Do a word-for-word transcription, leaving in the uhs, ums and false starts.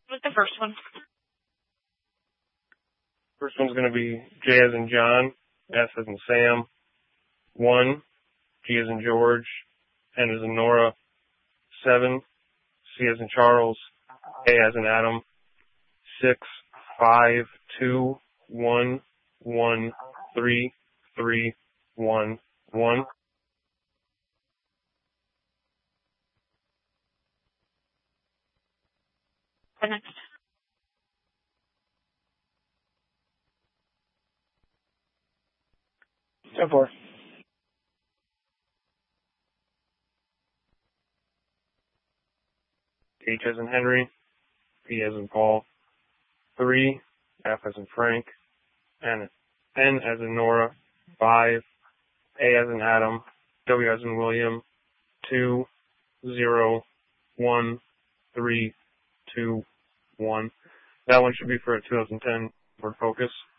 What's the first one? First one's going to be J as in John, S as in Sam, one, G as in George, N as in Nora, seven, C as in Charles, A as in Adam, six, five, two, one, one, three, three, one, one. The next. ten four. H as in Henry, P as in Paul, three, F as in Frank, N, N as in Nora, five, A as in Adam, W as in William, two, zero, one, three, two, one. That one should be for a two thousand ten Ford Focus.